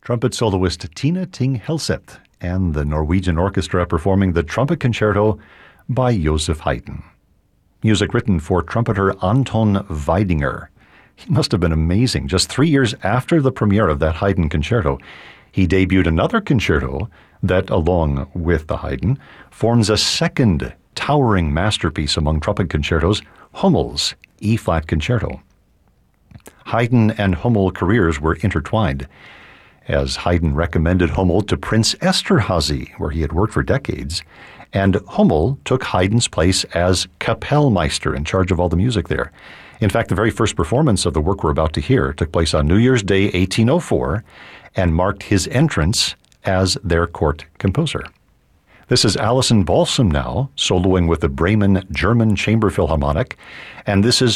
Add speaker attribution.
Speaker 1: trumpet soloist Tina Ting Helseth and the Norwegian Orchestra performing the Trumpet Concerto by Joseph Haydn. Music written for trumpeter Anton Weidinger. He must have been amazing. Just 3 years after the premiere of that Haydn concerto, he debuted another concerto that, along with the Haydn, forms a second towering masterpiece among trumpet concertos, Hummel's E-flat Concerto. Haydn and Hummel careers were intertwined, as Haydn recommended Hummel to Prince Esterhazy, where he had worked for decades, and Hummel took Haydn's place as Kapellmeister, in charge of all the music there. In fact, the very first performance of the work we're about to hear took place on New Year's Day 1804 and marked his entrance as their court composer. This is Alison Balsam now, soloing with the Bremen German Chamber Philharmonic, and this is